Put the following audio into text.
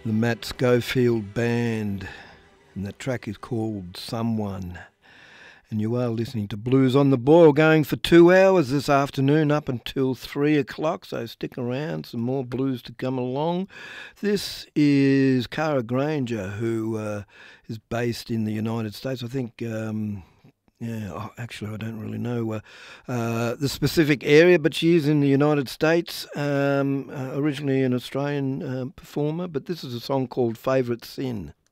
The Matt Schofield Band, and that track is called Someone. And you are listening to Blues on the Boil, going for 2 hours this afternoon up until 3 o'clock, so stick around, some more blues to come along. This is Cara Granger, who is based in the United States. I think, actually I don't really know the specific area, but she is in the United States, originally an Australian performer, but this is a song called Favourite Sin.